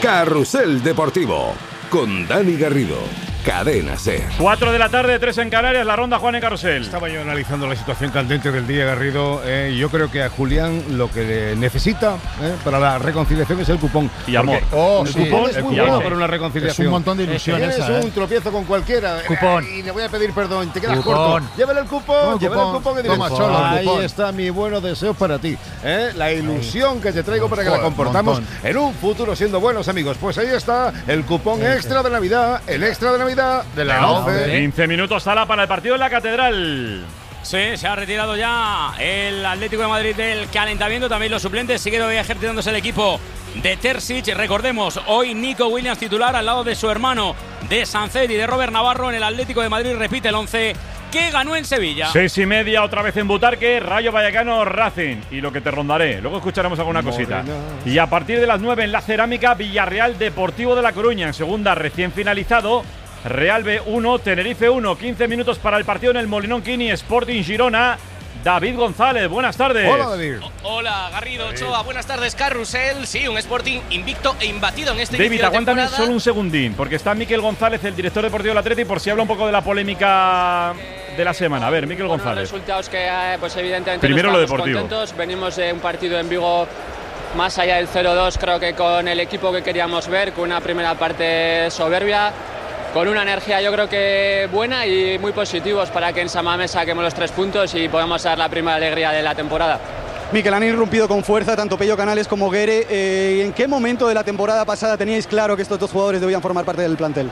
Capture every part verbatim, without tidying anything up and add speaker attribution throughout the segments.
Speaker 1: Carrusel Deportivo, con Dani Garrido. Cadena SER.
Speaker 2: cuatro de la tarde, tres en Canarias, la ronda Juan en Carrusel.
Speaker 3: Estaba yo analizando la situación candente del día, Garrido. Eh, yo creo que a Julián lo que necesita eh, para la reconciliación es el cupón.
Speaker 2: Y amor.
Speaker 3: Oh, el
Speaker 2: sí,
Speaker 3: cupón es muy bueno para una reconciliación.
Speaker 4: Es un montón de ilusiones.
Speaker 3: Tienes
Speaker 4: ¿eh?
Speaker 3: un tropiezo con cualquiera.
Speaker 4: Cupón.
Speaker 3: Eh, y le voy a pedir perdón. Te quedas
Speaker 4: Cupón.
Speaker 3: corto. Llévale el cupón.
Speaker 4: No,
Speaker 3: llévale
Speaker 4: cupón.
Speaker 3: el cupón que
Speaker 4: Toma
Speaker 3: tienes.
Speaker 4: solo el
Speaker 3: Ahí
Speaker 4: cupón.
Speaker 3: está mi buenos deseos para ti. ¿eh? La ilusión que te traigo para que la
Speaker 4: Joder,
Speaker 3: comportamos
Speaker 4: montón.
Speaker 3: en un futuro siendo buenos amigos. Pues ahí está el cupón extra de Navidad. El extra de Navidad de la once.
Speaker 2: quince minutos sala para el partido en la Catedral.
Speaker 5: Sí, se ha retirado ya el Atlético de Madrid del calentamiento. También los suplentes. Sigue todavía ejercitándose el equipo de Terzic. Recordemos, hoy Nico Williams titular al lado de su hermano de Sancet y de Robert Navarro en el Atlético de Madrid. Repite el once que ganó en Sevilla.
Speaker 2: Seis y media, otra vez en Butarque, Rayo Vallecano, Racing. Y lo que te rondaré. Luego escucharemos alguna cosita. Y a partir de las nueve en la Cerámica, Villarreal Deportivo de La Coruña. En segunda, recién finalizado. Real B uno, Tenerife uno, quince minutos para el partido en el Molinón Quini, Sporting Girona. David González, buenas tardes.
Speaker 3: Hola, David.
Speaker 6: Hola, Garrido, Ochoa, buenas tardes, Carrusel. Sí, un Sporting invicto e imbatido en este
Speaker 2: David,
Speaker 6: inicio de
Speaker 2: aguántame
Speaker 6: temporada.
Speaker 2: solo un segundín, porque está Miquel González, el director deportivo del Atleti, por si habla un poco de la polémica de la semana. A ver, Miquel
Speaker 7: Bueno,
Speaker 2: González.
Speaker 7: resultados que, eh, pues evidentemente
Speaker 2: Primero
Speaker 7: no
Speaker 2: lo
Speaker 7: estamos
Speaker 2: deportivo.
Speaker 7: contentos. Venimos de un partido en Vigo más allá del cero dos, creo que con el equipo que queríamos ver, con una primera parte soberbia, con una energía yo creo que buena y muy positivos para que en San Mamés saquemos los tres puntos y podamos dar la primera alegría de la temporada.
Speaker 8: Miquel, han irrumpido con fuerza tanto Pello Canales como Guere. Eh, ¿En qué momento de la temporada pasada teníais claro que estos dos jugadores debían formar parte del plantel?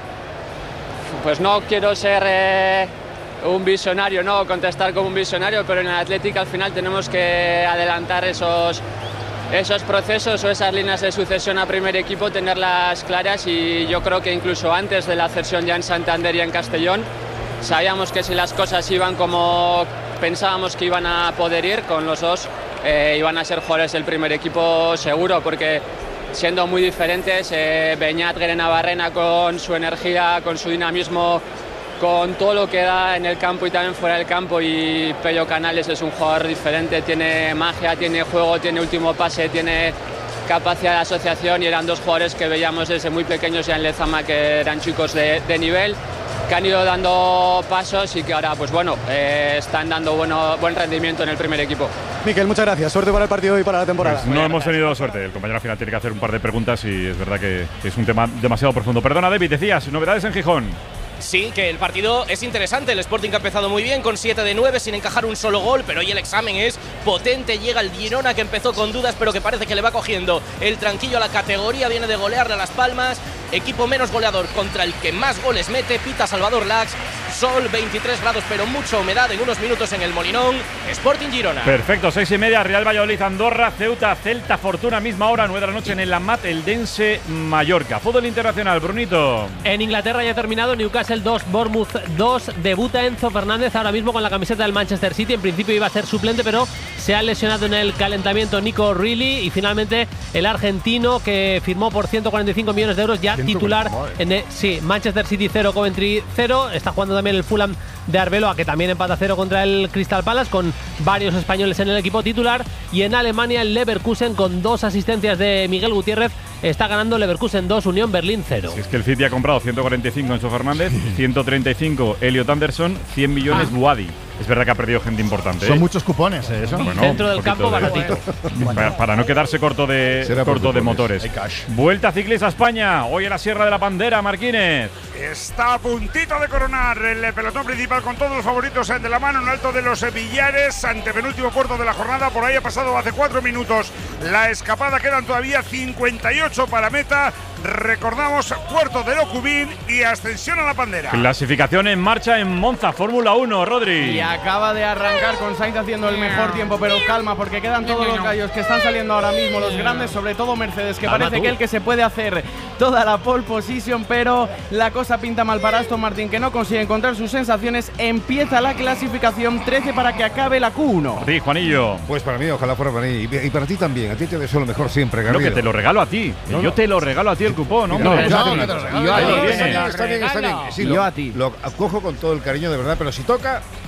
Speaker 7: Pues no quiero ser eh, un visionario, no contestar como un visionario, pero en el Atlético al final tenemos que adelantar esos, esos procesos o esas líneas de sucesión a primer equipo, tenerlas claras, y yo creo que incluso antes de la cesión ya en Santander y en Castellón sabíamos que si las cosas iban como pensábamos que iban a poder ir con los dos, eh, iban a ser jugadores del primer equipo seguro, porque siendo muy diferentes, eh, Beñat Guerenabarrena con su energía, con su dinamismo, con todo lo que da en el campo y también fuera del campo, y Pello Canales es un jugador diferente, tiene magia, tiene juego, tiene último pase, tiene capacidad de asociación, y eran dos jugadores que veíamos desde muy pequeños ya en Lezama, que eran chicos de, de nivel, que han ido dando pasos y que ahora pues bueno, eh, están dando bueno, buen rendimiento en el primer equipo.
Speaker 8: Miquel, muchas gracias. Suerte para el partido y para la temporada.
Speaker 2: Pues no hemos tenido suerte. El compañero al final tiene que hacer un par de preguntas y es verdad que es un tema demasiado profundo. Perdona, David, decías, novedades en Gijón.
Speaker 6: Sí, que el partido es interesante. El Sporting ha empezado muy bien con siete de nueve sin encajar un solo gol, pero hoy el examen es potente. Llega el Girona, que empezó con dudas pero que parece que le va cogiendo el tranquillo a la categoría. Viene de golearle a Las Palmas. Equipo menos goleador contra el que más goles mete. Pita Salvador Lax. Sol, veintitrés grados pero mucha humedad en unos minutos en el Molinón. Sporting Girona.
Speaker 2: Perfecto, seis y media, Real Valladolid, Andorra, Ceuta, Celta, Fortuna, misma hora, nueve de la noche en el Amat, Eldense, Mallorca. Fútbol internacional, Brunito.
Speaker 9: En Inglaterra ya ha terminado, Newcastle dos, Bournemouth dos, debuta Enzo Fernández ahora mismo con la camiseta del Manchester City. En principio iba a ser suplente, pero se ha lesionado en el calentamiento Nico Reilly, y finalmente el argentino, que firmó por ciento cuarenta y cinco millones de euros, ya titular en el, sí, Manchester City cero, Coventry cero. Está jugando también el Fulham de Arbeloa, que también empata cero contra el Crystal Palace, con varios españoles en el equipo titular. Y en Alemania el Leverkusen, con dos asistencias de Miguel Gutiérrez, está ganando Leverkusen dos, Unión Berlín cero.
Speaker 2: Si es que el City ha comprado ciento cuarenta y cinco Enzo Fernández, ciento treinta y cinco Elliot Anderson, cien millones ah. Buadi. Es verdad que ha perdido gente importante.
Speaker 4: Son
Speaker 2: ¿eh?
Speaker 4: muchos cupones, ¿eh? Eso.
Speaker 2: Bueno,
Speaker 9: dentro del campo de, baratito.
Speaker 2: Para, para no quedarse corto de, corto de motores. Vuelta ciclista a España. Hoy en la Sierra de la Pandera, Marquínez.
Speaker 10: Está a puntito de coronar el pelotón principal con todos los favoritos de la mano en alto de los Villares, antepenúltimo puerto de la jornada. Por ahí ha pasado hace cuatro minutos la escapada, quedan todavía cincuenta y ocho para meta. Recordamos, puerto de Locubín y ascensión a la Pandera.
Speaker 2: Clasificación en marcha en Monza, Fórmula uno, Rodri.
Speaker 11: Y acaba de arrancar con Sainz haciendo el mejor tiempo, pero calma, porque quedan todos los gallos que están saliendo ahora mismo, los grandes, sobre todo Mercedes, que
Speaker 2: calma
Speaker 11: parece
Speaker 2: tú.
Speaker 11: que el que se puede hacer toda la pole position, pero la cosa pinta mal para Aston Martin, que no consigue encontrar sus sensaciones. Empieza la clasificación, trece para que acabe la Q uno.
Speaker 2: Sí, Juanillo.
Speaker 3: Pues para mí, ojalá fuera para mí. Y para ti también. A ti te deseo lo mejor siempre, Garrido.
Speaker 2: Creo que te lo regalo a ti. No, Yo no. te lo regalo a ti el cupón, ¿no?
Speaker 3: No,
Speaker 2: no,
Speaker 3: no,
Speaker 4: no,
Speaker 3: no,
Speaker 4: no,
Speaker 3: yo
Speaker 4: a ti.
Speaker 3: Está bien, está bien, está bien. Sí,
Speaker 11: yo
Speaker 3: lo,
Speaker 11: a ti.
Speaker 3: Lo acojo con todo el cariño, de verdad, pero si toca,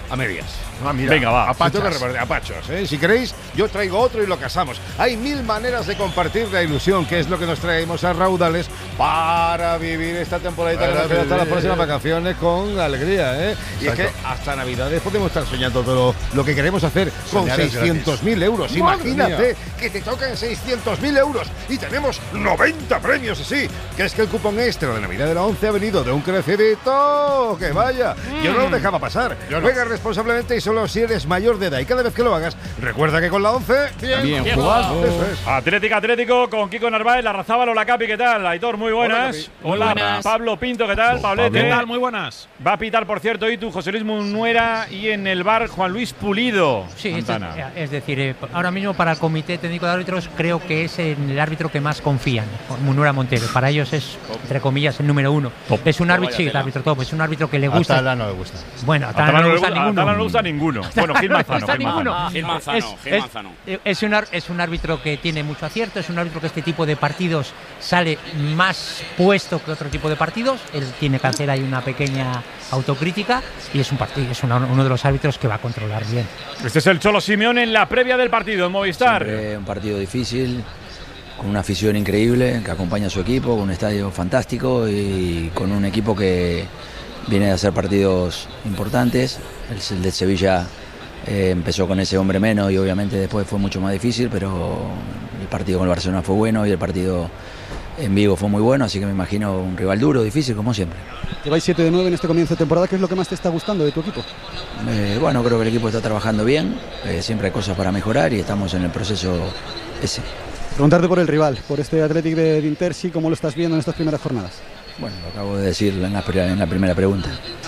Speaker 3: a medias.
Speaker 10: Ah, mira,
Speaker 2: venga, va.
Speaker 3: A pachos, a pachos, ¿eh? Si queréis, yo traigo otro y lo casamos. Hay mil maneras de compartir la ilusión, que es lo que nos traemos a raudales para vivir esta temporadita que nos queda hasta las próximas vacaciones con alegría, ¿eh? Y es que hasta Navidades podemos estar soñando todo lo que queremos hacer con seiscientos mil euros. Imagínate que te tocan seiscientos mil euros y tenemos noventa premios así. Que es que el cupón extra de Navidad de la once ha venido de un crecidito. Que vaya, mm. yo no lo dejaba pasar. Yo no. Juega responsablemente y solo si eres mayor de edad. Y cada vez que lo hagas, recuerda que con la once, bien,
Speaker 11: bien jugado.
Speaker 3: Eso es.
Speaker 2: Atlético Atlético con Kiko Narváez, Larrazábal, hola Capi, ¿qué tal? Aitor, muy buenas.
Speaker 5: Hola,
Speaker 2: Hola
Speaker 5: buenas.
Speaker 2: Pablo Pinto, ¿qué tal? Pablete.
Speaker 4: ¿Qué tal? Muy buenas.
Speaker 2: Va a pitar, por cierto, y tú, José Luis Munuera, y en el bar Juan Luis Pulido.
Speaker 12: Sí, es, es decir, eh, ahora mismo para el Comité Técnico de Árbitros creo que es el árbitro que más confían, Munuera Montero. Para ellos es, entre comillas, el número uno. Top. Es un árbitro, sí, el árbitro top, es un árbitro que le gusta.
Speaker 3: A Tala no le gusta.
Speaker 12: Bueno, a Tala no le gusta ninguno.
Speaker 2: A Tala no le gusta ninguno. Bueno, Gil Manzano.
Speaker 12: Gil
Speaker 2: Manzano.
Speaker 5: Gil Manzano,
Speaker 12: es,
Speaker 5: Gil Manzano.
Speaker 12: Es, es, un, es un árbitro que tiene mucho acierto, es un árbitro que este tipo de partidos sale más puesto que otro tipo de partidos. Él tiene que hacer ahí una pequeña autocrítica y es un partido, es una, uno de los árbitros que va a controlar bien.
Speaker 2: Este es el Cholo Simeone en la previa del partido en Movistar.
Speaker 13: Siempre un partido difícil, con una afición increíble que acompaña a su equipo, con un estadio fantástico y con un equipo que viene a hacer partidos importantes. El, el de Sevilla eh, empezó con ese hombre menos y obviamente después fue mucho más difícil, pero el partido con el Barcelona fue bueno y el partido en Vigo fue muy bueno, así que me imagino un rival duro, difícil, como siempre.
Speaker 8: Lleváis siete de nueve en este comienzo de temporada. ¿Qué es lo que más te está gustando de tu equipo?
Speaker 13: Eh, bueno, creo que el equipo está trabajando bien, eh, siempre hay cosas para mejorar y estamos en el proceso ese.
Speaker 8: Preguntarte por el rival, por este Athletic de Intersi, ¿cómo lo estás viendo en estas primeras jornadas?
Speaker 13: Bueno, lo acabo de decir en la, en la primera pregunta.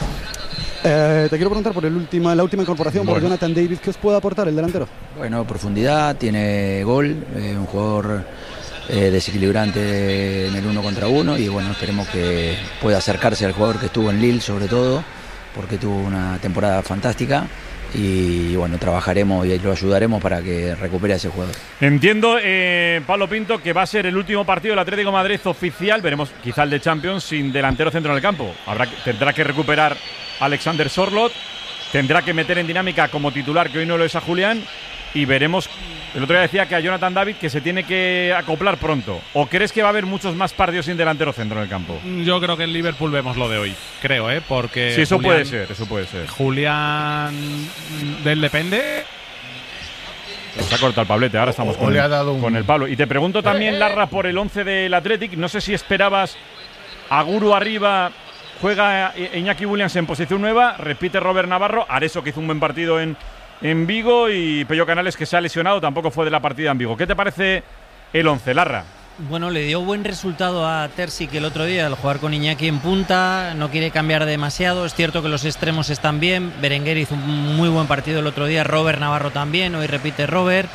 Speaker 8: Eh, te quiero preguntar por el última, la última incorporación, bueno. por Jonathan David. ¿Qué os puede aportar el delantero?
Speaker 13: Bueno, profundidad, tiene gol, eh, un jugador eh, desequilibrante en el uno contra uno y bueno, esperemos que pueda acercarse al jugador que estuvo en Lille sobre todo, porque tuvo una temporada fantástica. Y bueno, trabajaremos y lo ayudaremos para que recupere a ese jugador.
Speaker 2: Entiendo, eh, Pablo Pinto, que va a ser el último partido del Atlético de Madrid oficial. Veremos quizá el de Champions sin delantero centro en el campo. Habrá, tendrá que recuperar Alexander Sorloth, tendrá que meter en dinámica como titular, que hoy no lo es a Julián, y veremos. El otro día decía que a Jonathan David que se tiene que acoplar pronto. ¿O crees que va a haber muchos más partidos sin delantero centro en el campo?
Speaker 4: Yo creo que en Liverpool vemos lo de hoy, creo, ¿eh? Porque
Speaker 2: sí, eso
Speaker 4: Julián,
Speaker 2: puede ser, eso puede ser.
Speaker 4: Julián del depende.
Speaker 2: Nos ha cortado el Pablete, ahora estamos con,
Speaker 3: le ha dado un...
Speaker 2: con el Pablo. Y te pregunto también, Larra, por el once del Athletic. No sé si esperabas a Guru arriba, juega Iñaki Williams en posición nueva, repite Robert Navarro, Areso que hizo un buen partido en, en Vigo y Pello Canales que se ha lesionado, tampoco fue de la partida en Vigo. ¿Qué te parece el once, Larra?
Speaker 14: Bueno, le dio buen resultado a Terzic el otro día al jugar con Iñaki en punta, no quiere cambiar demasiado, es cierto que los extremos están bien, Berenguer hizo un muy buen partido el otro día, Robert Navarro también, hoy repite Robert,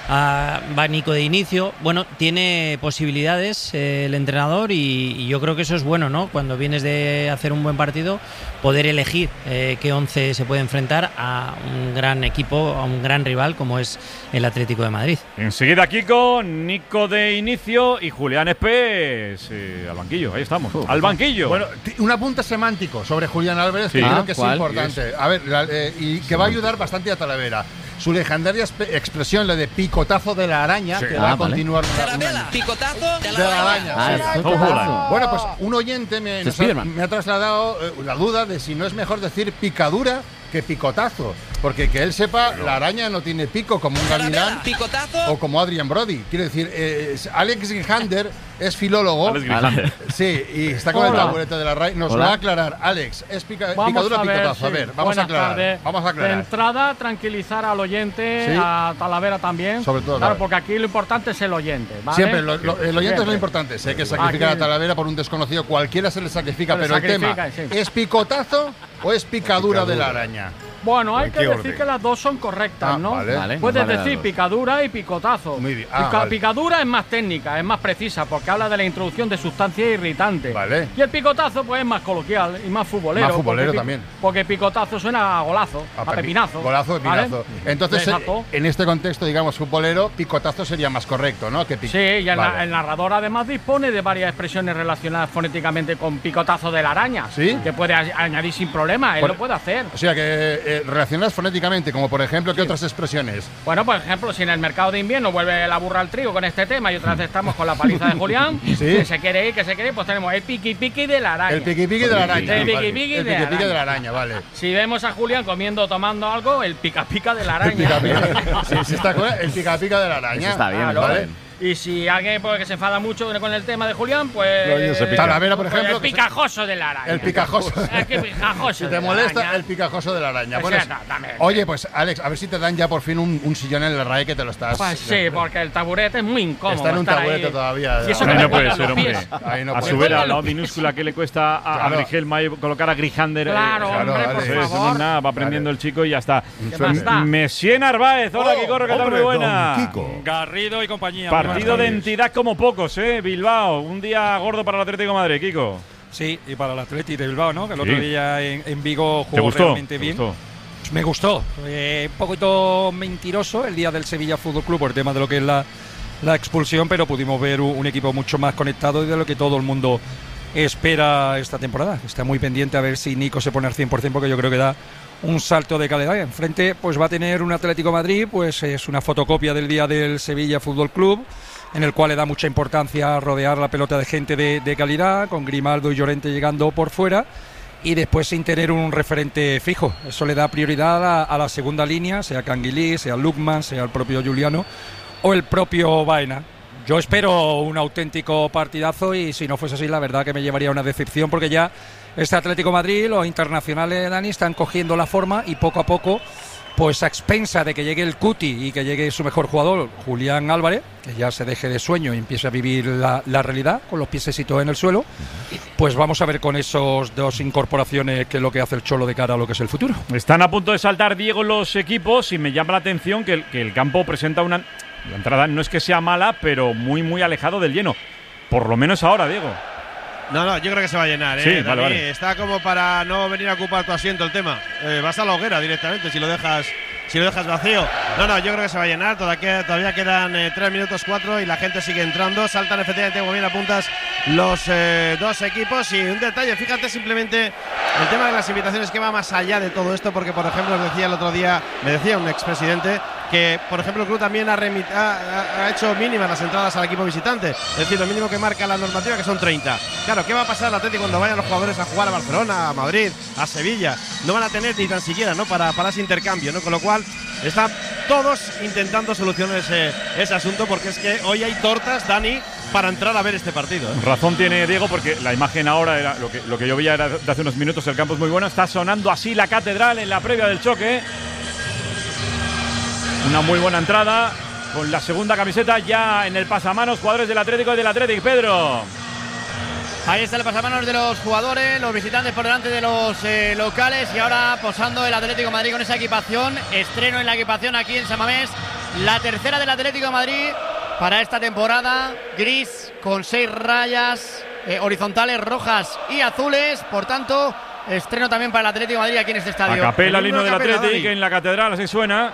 Speaker 14: uh, va Nico de inicio, bueno, tiene posibilidades eh, el entrenador y, y yo creo que eso es bueno, ¿no? Cuando vienes de hacer un buen partido, poder elegir eh, qué once se puede enfrentar a un gran equipo, a un gran rival como es el Atlético de Madrid.
Speaker 2: Enseguida Kiko, Nico de inicio y Julián Espés eh, al banquillo, ahí estamos, uh, al banquillo.
Speaker 3: Bueno, un apunte semántico sobre Julián Álvarez,
Speaker 2: sí.
Speaker 3: que
Speaker 2: ah,
Speaker 3: creo que
Speaker 2: ¿cuál?
Speaker 3: es importante. A ver, la, eh, y que va a ayudar bastante a Talavera. Su legendaria expresión, la de picotazo de la araña, sí. que ah, va a vale. continuar.
Speaker 15: Una, picotazo de la,
Speaker 3: de la araña.
Speaker 15: araña.
Speaker 3: Sí.
Speaker 15: Ah,
Speaker 3: bueno, pues un oyente me, nos ha, me ha trasladado eh, la duda de si no es mejor decir picadura que picotazo, porque que él sepa, pero la araña no tiene pico como un gavilán o como Adrian Brody. Quiero decir, eh, Alex Grijander es filólogo.
Speaker 2: Alex Grijander.
Speaker 3: Sí, y está con Hola. el taburete de la R A I. Nos Hola. va a aclarar. Alex, ¿es pica, picadura o picotazo? Sí. A ver, vamos a aclarar.
Speaker 16: Tardes.
Speaker 3: Vamos a aclarar.
Speaker 16: De entrada, tranquilizar al oyente, ¿sí? a Talavera también.
Speaker 3: Sobre todo,
Speaker 16: claro, porque aquí lo importante es el oyente, ¿vale?
Speaker 3: Siempre, lo, lo, el oyente
Speaker 16: Siempre.
Speaker 3: es lo importante. Sé que sacrificar aquí. a Talavera por un desconocido, cualquiera se le sacrifica, se pero le sacrifica, el tema, sí. ¿es picotazo o es picadura, picadura de la araña?
Speaker 16: Bueno, hay que decir
Speaker 3: orden?
Speaker 16: que las dos son correctas,
Speaker 3: ah,
Speaker 16: ¿no?
Speaker 3: Vale. Vale.
Speaker 16: Puedes
Speaker 3: vale
Speaker 16: decir picadura y picotazo.
Speaker 3: Muy bien. Ah,
Speaker 16: Pica,
Speaker 3: vale.
Speaker 16: Picadura es más técnica, es más precisa, porque habla de la introducción de sustancias irritantes.
Speaker 3: Vale.
Speaker 16: Y el picotazo, pues es más coloquial y más futbolero.
Speaker 3: Más futbolero
Speaker 16: porque,
Speaker 3: también.
Speaker 16: Porque picotazo suena a golazo, a, a pepinazo.
Speaker 3: Golazo, pepinazo. ¿Vale? Entonces,
Speaker 16: Exacto.
Speaker 3: en este contexto, digamos, futbolero, picotazo sería más correcto, ¿no? Que
Speaker 16: sí, y el, vale. el narrador además dispone de varias expresiones relacionadas fonéticamente con picotazo de la araña.
Speaker 3: ¿Sí?
Speaker 16: Que puede añadir sin problema, él Por, lo puede hacer.
Speaker 3: O sea que
Speaker 17: eh, relacionadas fonéticamente, como por ejemplo, ¿qué otras expresiones?
Speaker 16: Bueno, por ejemplo, si en el mercado de invierno vuelve la burra al trigo con este tema y otra vez estamos con la paliza de Julián,
Speaker 17: ¿Sí?
Speaker 16: que se quiere ir, que se quiere ir, pues tenemos el piqui piqui de la araña.
Speaker 17: El piqui piqui de la araña.
Speaker 16: El piqui
Speaker 17: vale.
Speaker 16: piqui
Speaker 17: El
Speaker 16: de,
Speaker 17: piqui
Speaker 16: la
Speaker 17: piqui de la
Speaker 16: araña.
Speaker 17: araña, vale.
Speaker 16: Si vemos a Julián comiendo o tomando algo, el pica pica de la araña.
Speaker 17: El pica pica. Sí, sí está con el pica pica de la araña.
Speaker 18: Eso está bien,
Speaker 16: Claro.
Speaker 18: está
Speaker 17: ¿vale?
Speaker 18: bien.
Speaker 16: Y si alguien pues, que se enfada mucho con el tema de Julián, pues.
Speaker 3: Lo oye, se pica.
Speaker 17: Talavera, por
Speaker 16: pues,
Speaker 17: ejemplo,
Speaker 16: el
Speaker 17: que se-
Speaker 16: picajoso de la araña.
Speaker 17: El picajoso.
Speaker 16: Es que picajoso.
Speaker 17: Si
Speaker 16: de
Speaker 17: te
Speaker 16: la
Speaker 17: molesta,
Speaker 16: araña.
Speaker 17: el picajoso de la araña.
Speaker 16: Pues
Speaker 17: Bueno,
Speaker 16: ya
Speaker 17: es-
Speaker 16: está, dame.
Speaker 17: oye, pues Alex, a ver si te dan ya por fin un, un sillón en el R A E que te lo estás.
Speaker 16: Pues sí, porque el taburete es muy incómodo.
Speaker 17: Está en un
Speaker 16: estar
Speaker 17: taburete
Speaker 16: ahí.
Speaker 17: todavía.
Speaker 16: Y eso
Speaker 2: Ahí
Speaker 16: que me
Speaker 2: no puede
Speaker 16: cuelgan
Speaker 2: ser,
Speaker 16: los
Speaker 2: hombre.
Speaker 16: pies.
Speaker 17: Ahí no
Speaker 2: a
Speaker 17: puede
Speaker 2: su ver
Speaker 17: ser.
Speaker 2: a la minúscula que le cuesta a,
Speaker 17: Claro.
Speaker 2: a Brigelma y colocar a Grijander. eh,
Speaker 16: Claro,
Speaker 17: Claro,
Speaker 16: hombre,
Speaker 17: vale.
Speaker 16: por
Speaker 2: Eso no es
Speaker 16: favor.
Speaker 2: nada, va aprendiendo el chico y ya está.
Speaker 16: ¿Qué más da?
Speaker 2: Messier Narváez, hola
Speaker 3: Oh,
Speaker 2: Kiko, ¿qué tal?
Speaker 3: hombre,
Speaker 2: Muy buena.
Speaker 3: don Kiko.
Speaker 19: Garrido y compañía.
Speaker 2: Partido de
Speaker 19: Buenas tardes.
Speaker 2: entidad como pocos, ¿eh? Bilbao, un día gordo para el Atlético de Madrid, Kiko.
Speaker 19: Sí, y para el Atleti de Bilbao, ¿no? Que el
Speaker 2: Sí.
Speaker 19: otro día en, en Vigo
Speaker 2: ¿Te
Speaker 19: jugó
Speaker 2: gustó?
Speaker 19: realmente
Speaker 2: ¿Te
Speaker 19: bien.
Speaker 2: gustó?
Speaker 19: Pues me gustó. Eh, un poquito mentiroso el día del Sevilla Fútbol Club por el tema de lo que es la, la expulsión, pero pudimos ver un, un equipo mucho más conectado y de lo que todo el mundo espera esta temporada. Está muy pendiente a ver si Nico se pone al cien por cien, porque yo creo que da un salto de calidad. Enfrente pues va a tener un Atlético de Madrid, pues es una fotocopia del día del Sevilla Fútbol Club, en el cual le da mucha importancia a rodear la pelota de gente de, de calidad, con Grimaldo y Llorente llegando por fuera, y después sin tener un referente fijo. Eso le da prioridad a, a la segunda línea, sea Canguilí, sea Lukman, sea el propio Juliano o el propio Baena. Yo espero un auténtico partidazo y si no fuese así, la verdad que me llevaría una decepción, porque ya este Atlético de Madrid, los internacionales, Dani, están cogiendo la forma y poco a poco, pues a expensa de que llegue el Cuti y que llegue su mejor jugador, Julián Álvarez, que ya se deje de sueño y empiece a vivir la, la realidad con los piececitos en el suelo, pues vamos a ver con esos dos incorporaciones qué es lo que hace el Cholo de cara a lo que es el futuro.
Speaker 2: Están a punto de saltar, Diego, los equipos y me llama la atención que el, que el campo presenta una... La entrada no es que sea mala, pero muy, muy alejado del lleno. Por lo menos ahora, Diego.
Speaker 20: No, no, yo creo que se va a llenar, ¿eh?
Speaker 2: Sí,
Speaker 20: Dani,
Speaker 2: vale, vale.
Speaker 20: Está como para no venir a ocupar tu asiento el tema. Eh, vas a la hoguera directamente si lo dejas si lo dejas vacío. No, no, yo creo que se va a llenar. Todavía, todavía quedan eh, tres minutos cuatro y la gente sigue entrando. Saltan efectivamente, como bien apuntas, los eh, dos equipos. Y un detalle, fíjate simplemente el tema de las invitaciones, que va más allá de todo esto, porque por ejemplo os decía el otro día, me decía un expresidente, que por ejemplo el club también ha, remit- ha, ha hecho mínimas las entradas al equipo visitante. Es decir, lo mínimo que marca la normativa, que son treinta. Claro, ¿qué va a pasar al Atlético cuando vayan los jugadores a jugar a Barcelona, a Madrid, a Sevilla? No van a tener ni tan siquiera, ¿no?, para, para ese intercambio, ¿no? Con lo cual están todos intentando solucionar ese, ese asunto, porque es que hoy hay tortas, Dani, para entrar a ver este partido, ¿eh?
Speaker 2: Razón tiene Diego, porque la imagen ahora era lo que, lo que yo veía era de hace unos minutos. El campo es muy bueno. Está sonando así la catedral en la previa del choque. Una muy buena entrada con la segunda camiseta ya en el pasamanos. Jugadores del Atlético y del Atlético. Pedro.
Speaker 21: Ahí está el pasamanos de los jugadores, los visitantes por delante de los eh, locales, y ahora posando el Atlético de Madrid con esa equipación. Estreno en la equipación aquí en San Mamés. La tercera del Atlético de Madrid para esta temporada. Gris con seis rayas eh, horizontales, rojas y azules. Por tanto, estreno también para el Atlético de Madrid aquí en este estadio.
Speaker 2: A capela el himno del
Speaker 21: Capela,
Speaker 2: Atlético en la catedral, así suena.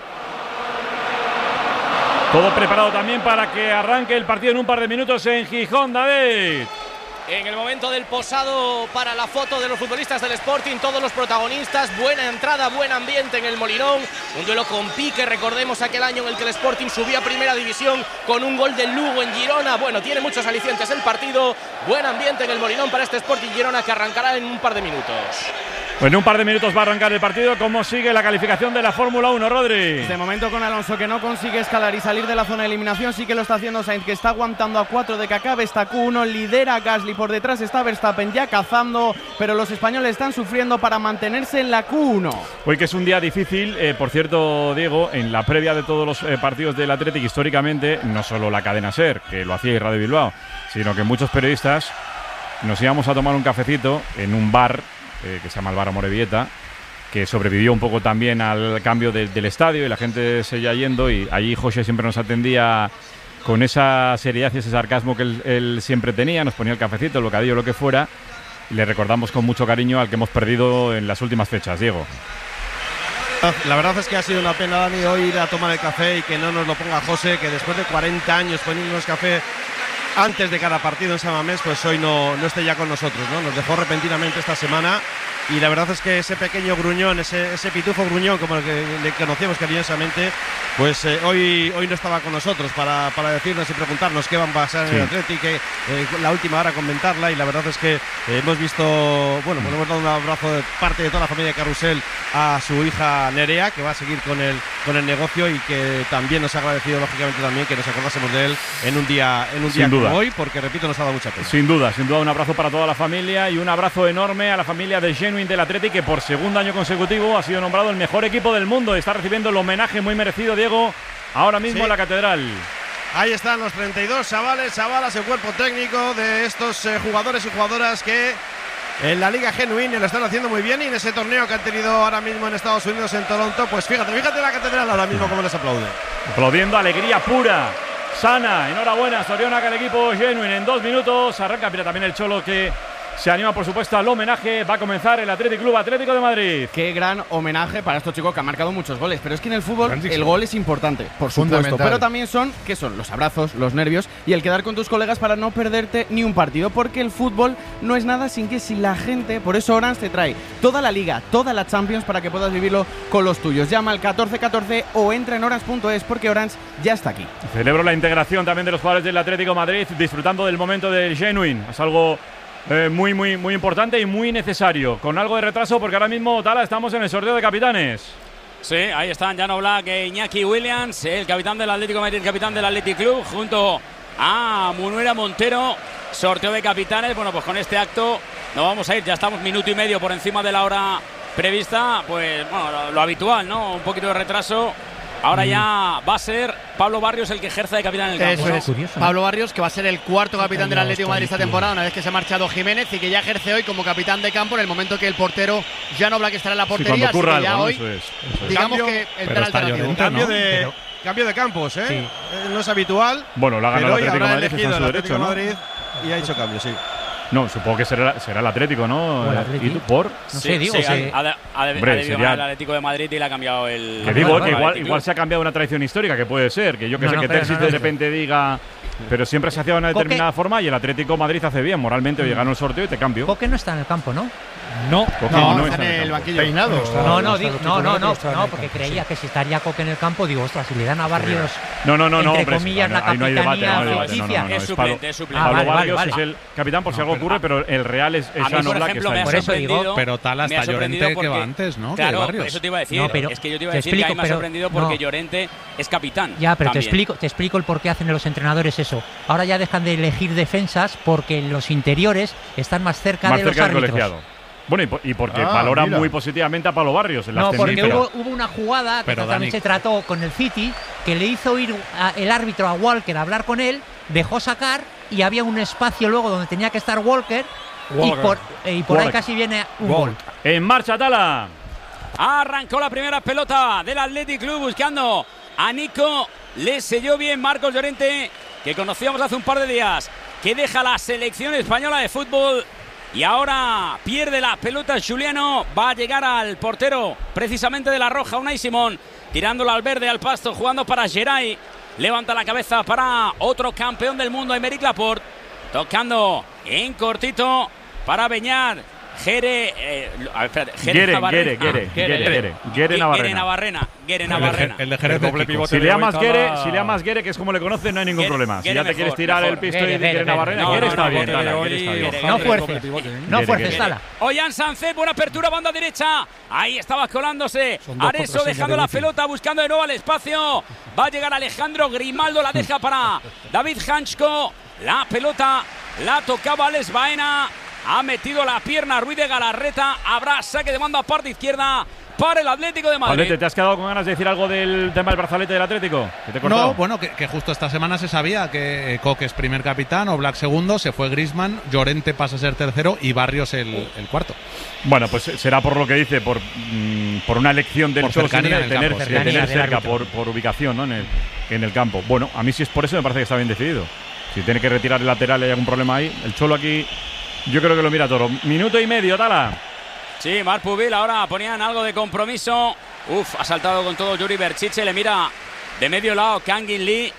Speaker 2: Todo preparado también para que arranque el partido en un par de minutos en Gijón, David.
Speaker 6: En el momento del posado para la foto de los futbolistas del Sporting, todos los protagonistas, buena entrada, buen ambiente en el Molinón, un duelo con pique, recordemos aquel año en el que el Sporting subía a Primera División con un gol del Lugo en Girona. Bueno, tiene muchos alicientes el partido, buen ambiente en el Molinón para este Sporting Girona, que arrancará en un par de minutos.
Speaker 2: Pues en un par de minutos va a arrancar el partido. ¿Cómo sigue la calificación de la Fórmula uno, Rodri?
Speaker 11: De momento con Alonso, que no consigue escalar y salir de la zona de eliminación, sí que lo está haciendo Sainz, que está aguantando a cuatro de que acabe esta Q uno, lidera Gasly, por detrás está Verstappen ya cazando, pero los españoles están sufriendo para mantenerse en la Q uno.
Speaker 2: Hoy que es un día difícil, eh, por cierto, Diego, en la previa de todos los eh, partidos del Athletic, históricamente, no solo la cadena SER, que lo hacía Radio Bilbao, sino que muchos periodistas nos íbamos a tomar un cafecito en un bar eh, que se llama el Bar Amorebieta, que sobrevivió un poco también al cambio de, del estadio y la gente seguía yendo, y allí José siempre nos atendía con esa seriedad y ese sarcasmo que él, él siempre tenía, nos ponía el cafecito, el bocadillo, lo que fuera, y le recordamos con mucho cariño al que hemos perdido en las últimas fechas, Diego.
Speaker 20: La verdad es que ha sido una pena, Dani, hoy ir a tomar el café y que no nos lo ponga José, que después de cuarenta años poniéndonos café antes de cada partido en San Mamés, pues hoy no, no esté ya con nosotros, ¿no? Nos dejó repentinamente esta semana y la verdad es que ese pequeño gruñón, ese, ese pitufo gruñón como el que le conocíamos cariñosamente, pues eh, hoy, hoy no estaba con nosotros para, para decirnos y preguntarnos qué van a pasar en
Speaker 2: Sí.
Speaker 20: el Atlético, eh, la última hora comentarla, y la verdad es que eh, hemos visto, bueno, pues hemos dado un abrazo de parte de toda la familia de Carrusel a su hija Nerea, que va a seguir con el, con el negocio y que también nos ha agradecido lógicamente también que nos acordásemos de él en un día, en un día
Speaker 2: Sin duda.
Speaker 20: como hoy, porque repito, nos ha dado mucha pena.
Speaker 2: Sin duda, sin duda, un abrazo para toda la familia y un abrazo enorme a la familia de Genuine del Athletic, que por segundo año consecutivo ha sido nombrado el mejor equipo del mundo. Está recibiendo el homenaje muy merecido, Diego, ahora mismo
Speaker 20: Sí.
Speaker 2: en la Catedral.
Speaker 20: Ahí están los treinta y dos chavales, chavalas, el cuerpo técnico de estos eh, jugadores y jugadoras que en la Liga Genuine lo están haciendo muy bien, y en ese torneo que han tenido ahora mismo en Estados Unidos, en Toronto, pues fíjate, fíjate la Catedral ahora mismo cómo les aplaude.
Speaker 2: Aplaudiendo, alegría pura, sana. Enhorabuena, Soriona, que el equipo Genuine en dos minutos arranca. Mira, también el Cholo, que se anima, por supuesto, al homenaje. Va a comenzar el Athletic Club Atlético de Madrid.
Speaker 11: Qué gran homenaje para estos chicos que han marcado muchos goles. Pero es que en el fútbol
Speaker 3: Grandísimo.
Speaker 11: el gol es importante, por supuesto.
Speaker 3: Fundamental.
Speaker 11: Pero también son, ¿qué son? Los abrazos, los nervios y el quedar con tus colegas para no perderte ni un partido. Porque el fútbol no es nada sin que si la gente, por eso Orange te trae toda la Liga, toda la Champions para que puedas vivirlo con los tuyos. Llama al catorce catorce o entra en orange punto es porque Orange ya está aquí.
Speaker 2: Celebro la integración también de los jugadores del Atlético de Madrid, disfrutando del momento del Genuine. Es algo eh, muy, muy, muy importante y muy necesario. Con algo de retraso, porque ahora mismo, Tala, estamos en el sorteo de capitanes.
Speaker 5: Sí, ahí están Jan Oblak e Iñaki Williams, el capitán del Atlético de Madrid, el capitán del Athletic Club, junto a Munuera Montero. Sorteo de capitanes. Bueno, pues con este acto nos vamos a ir. Ya estamos minuto y medio por encima de la hora prevista. Pues bueno, lo, lo habitual, ¿no? Un poquito de retraso. Ahora mm. ya va a ser Pablo Barrios el que ejerza de capitán en el campo.
Speaker 21: Eso
Speaker 5: ¿no?
Speaker 21: es.
Speaker 5: Curioso,
Speaker 21: Pablo Barrios, que va a ser el cuarto capitán del Atlético de Madrid esta temporada, una vez que se ha marchado Jiménez, y que ya ejerce hoy como capitán de campo en el momento que el portero Jan Oblak estará en la portería.
Speaker 2: Sí, cuando ocurra
Speaker 21: así que ya
Speaker 2: algo,
Speaker 21: hoy,
Speaker 2: ¿no? Eso es, eso es.
Speaker 21: digamos
Speaker 20: Cambio,
Speaker 21: que el
Speaker 20: pero
Speaker 21: plan
Speaker 20: está
Speaker 21: alternativo.
Speaker 20: Llorente, cambio,
Speaker 21: ¿no?
Speaker 20: de,
Speaker 21: Pero,
Speaker 20: cambio de campos, ¿eh?
Speaker 21: Sí.
Speaker 20: Eh, No es habitual.
Speaker 2: Bueno, lo ha ganado
Speaker 20: pero
Speaker 2: el
Speaker 20: hoy
Speaker 2: Atlético de
Speaker 20: habrá
Speaker 2: Madrid, que está en
Speaker 20: elegido
Speaker 2: su
Speaker 20: el
Speaker 2: derecho,
Speaker 20: Atlético
Speaker 2: ¿no?
Speaker 20: de Madrid y ha hecho cambio, sí.
Speaker 2: No, supongo que será, será el Atlético, ¿no?
Speaker 12: O el
Speaker 2: Eh,
Speaker 12: Atleti.
Speaker 2: ¿Y tú por?
Speaker 12: No
Speaker 5: Sí,
Speaker 12: sé, digo,
Speaker 5: sí,
Speaker 12: sí.
Speaker 5: ha, ha, ha, ha
Speaker 2: Hombre,
Speaker 5: debido
Speaker 2: sería-
Speaker 5: ganar el Atlético de Madrid y le ha cambiado el.
Speaker 2: Que digo
Speaker 12: Bueno,
Speaker 2: que
Speaker 12: bueno,
Speaker 2: igual,
Speaker 5: Athletic
Speaker 2: igual
Speaker 5: Club.
Speaker 2: se ha cambiado una tradición histórica, que puede ser, que yo que
Speaker 12: No,
Speaker 2: sé
Speaker 12: no,
Speaker 2: que
Speaker 12: pero
Speaker 2: Terzic
Speaker 12: no,
Speaker 2: de
Speaker 12: no.
Speaker 2: repente diga, pero siempre se hacía de una
Speaker 12: Coque-
Speaker 2: determinada forma y el Atlético de Madrid hace bien moralmente, oye, gano el sorteo y te cambio.
Speaker 12: Coque no está en el campo, ¿no?
Speaker 19: No,
Speaker 2: Coque
Speaker 21: No,
Speaker 2: no
Speaker 21: está
Speaker 2: está
Speaker 21: en el
Speaker 2: campo.
Speaker 21: banquillo.
Speaker 3: Peinado.
Speaker 12: No, no,
Speaker 19: está
Speaker 12: digo-
Speaker 19: los
Speaker 12: no, no,
Speaker 19: titulares,
Speaker 12: no,
Speaker 19: está en
Speaker 12: no,
Speaker 19: el
Speaker 12: porque
Speaker 19: campo,
Speaker 12: creía
Speaker 19: sí.
Speaker 12: que si estaría Coque en el campo, digo, ostras, si le dan a Barrios,
Speaker 2: No, no, no, no,
Speaker 12: entre
Speaker 2: hombre,
Speaker 12: comillas,
Speaker 2: sí,
Speaker 12: la
Speaker 2: ahí no hay debate,
Speaker 12: capitanía
Speaker 2: no hay debate, no, no,
Speaker 12: ficticia.
Speaker 2: no,
Speaker 5: Es
Speaker 2: es
Speaker 5: suplente,
Speaker 2: Pablo-
Speaker 5: es suplente.
Speaker 2: Pablo
Speaker 12: Ah, vale,
Speaker 2: Barrios
Speaker 12: vale,
Speaker 2: es
Speaker 12: vale.
Speaker 2: el capitán por si
Speaker 19: No,
Speaker 2: algo
Speaker 19: pero-
Speaker 2: ocurre, pero el Real es, es
Speaker 5: A mí,
Speaker 2: Jan
Speaker 5: por
Speaker 2: Oblak, que
Speaker 5: ejemplo,
Speaker 2: está
Speaker 5: me
Speaker 2: ahí.
Speaker 5: ha
Speaker 12: Por eso digo,
Speaker 5: sorprendido.
Speaker 4: pero Tala,
Speaker 5: me ha
Speaker 4: está Llorente,
Speaker 5: sorprendido
Speaker 4: que va
Speaker 5: porque-
Speaker 4: antes, ¿no? Que
Speaker 5: Claro,
Speaker 4: Barrios.
Speaker 5: eso te iba a decir.
Speaker 12: No, pero
Speaker 5: es que yo te iba a
Speaker 12: te
Speaker 5: decir que a
Speaker 12: explico,
Speaker 5: mí me ha
Speaker 12: pero
Speaker 5: sorprendido porque
Speaker 12: no.
Speaker 5: Llorente es capitán.
Speaker 12: Ya, pero te
Speaker 5: también.
Speaker 12: explico, te explico el por qué hacen los entrenadores eso. Ahora ya dejan de elegir defensas porque los interiores están más cerca
Speaker 2: Más
Speaker 12: de
Speaker 2: cerca
Speaker 12: los
Speaker 2: del
Speaker 12: árbitros.
Speaker 2: colegiado. Bueno, y, po- y porque
Speaker 3: Ah,
Speaker 2: valora
Speaker 3: mira.
Speaker 2: muy positivamente a Pablo Barrios en la
Speaker 12: No, porque
Speaker 2: ascendencia.
Speaker 12: hubo, hubo una jugada que
Speaker 4: Pero,
Speaker 12: también
Speaker 4: Dani-
Speaker 12: se trató con el City, que le hizo ir a- el árbitro a Walker a hablar con él, dejó sacar y había un espacio luego donde tenía que estar Walker, y
Speaker 19: Walker.
Speaker 12: por, eh, y por ahí
Speaker 2: Walker.
Speaker 12: casi viene un
Speaker 19: Walker.
Speaker 12: gol.
Speaker 2: En marcha, Tala.
Speaker 5: Arrancó la primera pelota del Athletic Club buscando a Nico. Le selló bien Marcos Llorente, que conocíamos hace un par de días, que deja la selección española de fútbol. Y ahora pierde la pelota Juliano. Va a llegar al portero precisamente de la Roja, Unai Simón, tirándola al verde, al pasto, jugando para Geray. Levanta la cabeza para otro campeón del mundo, Aymeric Laporte. Tocando en cortito para Beñat. Gere, eh, a ver, espérate, Gere
Speaker 2: Gere,
Speaker 5: Navarrena.
Speaker 2: Gere, Gere,
Speaker 5: Ah,
Speaker 2: Gere, Gere, Gere
Speaker 5: Gere
Speaker 2: Navarrena.
Speaker 5: Navarrena. Gere
Speaker 4: El de,
Speaker 5: Navarrena.
Speaker 4: el de Jerez
Speaker 19: El
Speaker 4: de
Speaker 19: doble
Speaker 4: Kiko.
Speaker 19: pivote
Speaker 2: Si
Speaker 19: de
Speaker 2: le
Speaker 19: hoy,
Speaker 2: llamas
Speaker 19: Tala-
Speaker 2: Gere, si le llamas Gere, que es como le conoces, no hay ningún
Speaker 5: Gere-
Speaker 2: problema. Si
Speaker 5: Gere
Speaker 2: ya te
Speaker 5: mejor,
Speaker 2: quieres tirar
Speaker 5: mejor.
Speaker 2: el pisto
Speaker 12: Gere,
Speaker 2: y
Speaker 12: Gere,
Speaker 2: Gere
Speaker 12: Gere.
Speaker 2: Navarrena,
Speaker 5: No,
Speaker 2: Gere
Speaker 5: no,
Speaker 2: está
Speaker 5: no,
Speaker 2: bien,
Speaker 5: Gere
Speaker 2: Tala,
Speaker 5: de
Speaker 2: Gere está
Speaker 5: hoy,
Speaker 2: bien.
Speaker 5: Gere.
Speaker 12: No
Speaker 19: Doble
Speaker 12: fuerces,
Speaker 19: pivote, ¿eh?
Speaker 12: no
Speaker 2: Gere,
Speaker 12: fuerces,
Speaker 2: Gere.
Speaker 12: Tala.
Speaker 5: Ollán Sánchez, buena apertura, banda derecha. Ahí estaba colándose.
Speaker 19: Son dos
Speaker 5: Areso
Speaker 19: contraseñas
Speaker 5: dejando
Speaker 19: de
Speaker 5: la
Speaker 19: wifi.
Speaker 5: pelota, buscando de nuevo al espacio. Va a llegar Alejandro Grimaldo, la deja para David Hanchko. La pelota la tocaba Alex Baena. Ha metido la pierna Ruiz de Galarreta. Habrá saque de banda parte izquierda para el Atlético de Madrid.
Speaker 2: Pablete, ¿te has quedado con ganas de decir algo del tema del brazalete del Atlético? ¿Que te he cortado?
Speaker 4: No, bueno, que, que justo esta semana se sabía que eh, Coque es primer capitán, Oblak segundo, se fue Griezmann, Llorente pasa a ser tercero y Barrios el, el cuarto.
Speaker 2: Bueno, pues será por lo que dice, por, mm, por una elección del
Speaker 4: Por
Speaker 2: Cholo
Speaker 4: cercanía
Speaker 2: de
Speaker 4: en el
Speaker 2: tener,
Speaker 4: campo,
Speaker 2: de
Speaker 12: cercanía
Speaker 2: tener
Speaker 12: del
Speaker 2: cerca,
Speaker 12: árbitro.
Speaker 2: por, por ubicación, ¿no? en, el, en el campo. Bueno, a mí si es por eso me parece que está bien decidido. Si tiene que retirar el lateral y hay algún problema ahí, el Cholo aquí yo creo que lo mira todo. Minuto y medio, Tala.
Speaker 5: Sí, Marc Pubil ahora ponían algo de compromiso. Uf, ha saltado con todo Yuri Berchiche. Le mira de medio lado Kangin Lee.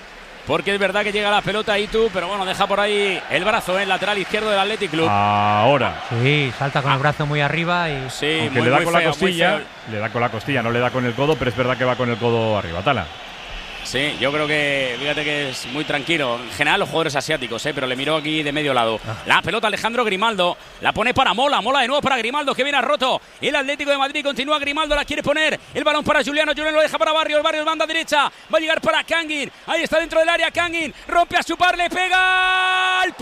Speaker 5: porque es verdad que llega la pelota y tú, pero bueno, deja por ahí el brazo en el lateral izquierdo del Athletic Club.
Speaker 2: Ahora.
Speaker 12: Sí, salta con
Speaker 5: ah.
Speaker 12: el brazo muy arriba y
Speaker 5: sí,
Speaker 2: aunque
Speaker 5: muy,
Speaker 2: le da
Speaker 5: muy
Speaker 2: con
Speaker 5: feo,
Speaker 2: la costilla,
Speaker 5: muy
Speaker 2: le da con la costilla, no le da con el codo, pero es verdad que va con el codo arriba. Tala.
Speaker 5: Sí, yo creo que, fíjate que es muy tranquilo. En general los jugadores asiáticos, ¿eh? Pero le miró aquí de medio lado. Ah. La pelota Alejandro Grimaldo, la pone para Mola, Mola de nuevo para Grimaldo, que viene a roto. El Atlético de Madrid continúa, Grimaldo la quiere poner. El balón para Juliano, Juliano lo deja para Barrios, Barrios banda derecha. Va a llegar para Kangin, ahí está dentro del área Kangin. Rompe a su par, le pega al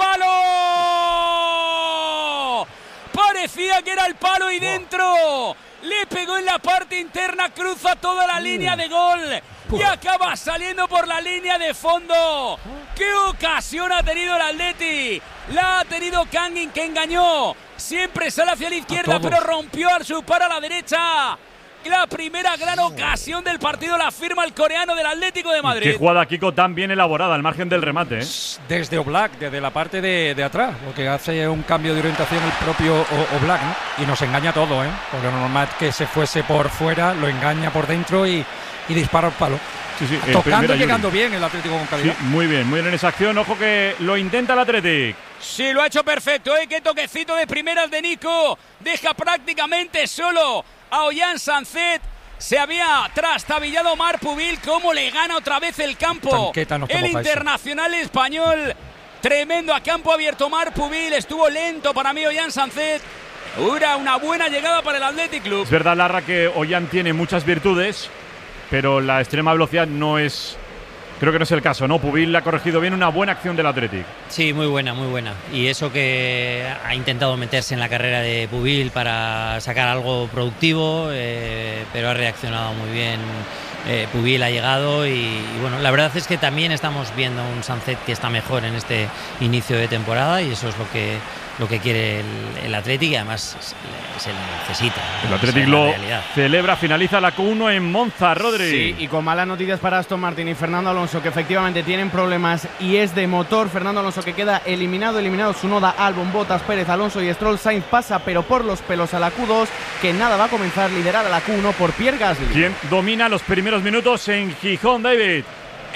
Speaker 5: palo. Parecía que era el palo y dentro. Le pegó en la parte interna, cruza toda la línea de gol. Y acaba saliendo por la línea de fondo. ¡Qué ocasión ha tenido el Atleti! La ha tenido Kangin, que engañó. Siempre sale hacia la izquierda, pero rompió a su par a la derecha. La primera gran ocasión del partido la firma el coreano del Atlético de Madrid.
Speaker 2: Qué jugada, Kiko, tan bien elaborada al margen del remate, ¿eh?
Speaker 19: Desde Oblak, desde la parte de, de atrás, porque hace un cambio de orientación el propio o, Oblak, ¿no? Y nos engaña todo, ¿eh? Porque lo normal es que se fuese por fuera, lo engaña por dentro y, y dispara al palo.
Speaker 2: Sí, sí,
Speaker 19: tocando y llegando bien el Atlético con calidad.
Speaker 2: Sí, muy bien, muy bien en esa acción. Ojo que lo intenta el Atlético.
Speaker 5: Sí, lo ha hecho perfecto, ¿eh? Qué toquecito de primeras de Nico. Deja prácticamente solo a Ollán Sancet. Se había trastabillado Marc Pubil. Cómo le gana otra vez el campo. El internacional español. Tremendo a campo abierto Marc Pubil. Estuvo lento para mí Ollán Sancet. Era una buena llegada para el Athletic Club.
Speaker 2: Es verdad, Larra, que Ollán tiene muchas virtudes, pero la extrema velocidad no es... Creo que no es el caso, ¿no? Pubil la ha corregido bien, una buena acción del Athletic.
Speaker 14: Sí, muy buena, muy buena. Y eso que ha intentado meterse en la carrera de Pubil para sacar algo productivo, eh, pero ha reaccionado muy bien. Eh, Pubil ha llegado y, y bueno, la verdad es que también estamos viendo un Sancet que está mejor en este inicio de temporada y eso es lo que lo que quiere el, el Athletic y además se, se le necesita.
Speaker 2: El Athletic lo celebra, finaliza la Q uno en Monza, Rodri.
Speaker 11: Sí, y con malas noticias para Aston Martin y Fernando Alonso, que efectivamente tienen problemas y es de motor. Fernando Alonso que queda eliminado, eliminado Tsunoda, Albon, Bottas, Pérez, Alonso y Stroll. Sainz pasa pero por los pelos a la Q dos, que nada va a comenzar liderada la Q uno por Pierre Gasly.
Speaker 2: Quien domina los primeros minutos en Gijón, David.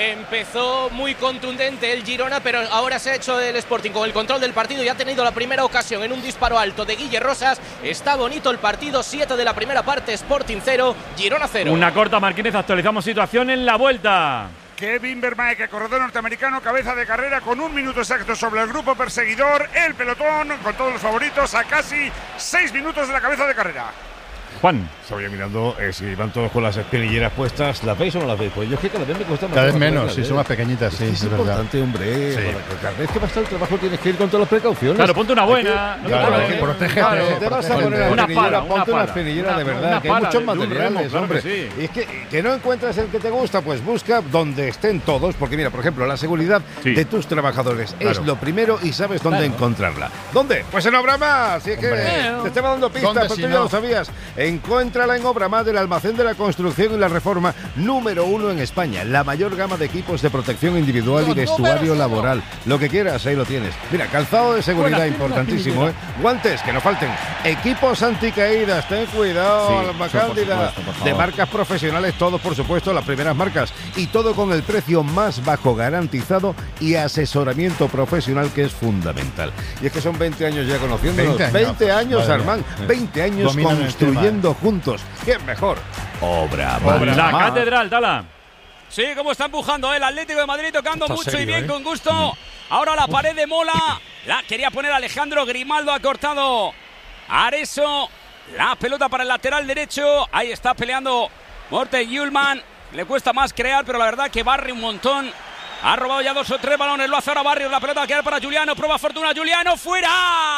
Speaker 6: Empezó muy contundente el Girona, pero ahora se ha hecho el Sporting con el control del partido y ha tenido la primera ocasión en un disparo alto de Guille Rosas. Está bonito el partido, siete de la primera parte, Sporting cero, Girona cero.
Speaker 2: Una corta, Martínez, actualizamos situación en la vuelta.
Speaker 10: Kevin Vermaeke, corredor norteamericano, cabeza de carrera con un minuto exacto sobre el grupo perseguidor. El pelotón con todos los favoritos a casi seis minutos de la cabeza de carrera.
Speaker 2: Juan.
Speaker 3: Estaba yo mirando eh, si van todos con las espinilleras puestas. ¿Las veis o no las veis? Pues yo es que cada vez me cuesta más.
Speaker 17: Cada vez menos, sí, son más pequeñitas, sí,
Speaker 3: es,
Speaker 17: es,
Speaker 3: es
Speaker 17: verdad.
Speaker 3: importante, hombre.
Speaker 17: Sí.
Speaker 3: Cada vez que vas al trabajo tienes que ir con todas las precauciones.
Speaker 2: Claro, ponte una buena.
Speaker 3: Que, no claro, te claro, protégete. Claro, si te vas a poner una espinillera, ponte una espinillera de verdad. Una que hay muchos materiales, remo, claro hombre. Sí. Y es que, que no encuentras el que te gusta, pues busca donde estén todos. Porque mira, por ejemplo, la seguridad sí. de tus trabajadores claro. es lo primero y sabes dónde claro. encontrarla. ¿Dónde? Pues en Obramás. Si es que te estaba dando pistas, pero tú ya lo sabías. Encuéntrala en Obramás del almacén de la construcción y la reforma número uno en España. La mayor gama de equipos de protección individual y vestuario laboral. Lo que quieras, ahí lo tienes. Mira, calzado de seguridad Buena, importantísimo, ¿eh? Guantes, que no falten. Equipos anticaídas, ten cuidado, sí, Cándida. De marcas profesionales, todos por supuesto, las primeras marcas. Y todo con el precio más bajo garantizado y asesoramiento profesional, que es fundamental. Y es que son veinte años ya conociéndonos. veinte años, Armand. veinte años Dominan construyendo juntos. ¿Quién mejor? Obra,
Speaker 2: Obra. La catedral, Tala.
Speaker 5: Sí, como está empujando el Atlético de Madrid, tocando está mucho serio, y bien, ¿eh? Con gusto. Mm. Ahora la pared de Mola. La quería poner Alejandro Grimaldo, ha cortado Areso. La pelota para el lateral derecho. Ahí está peleando Morten Hjulmand. Le cuesta más crear, pero la verdad que barre un montón. Ha robado ya dos o tres balones. Lo hace ahora Barrios. La pelota va a quedar para Juliano. Prueba fortuna. Juliano fuera.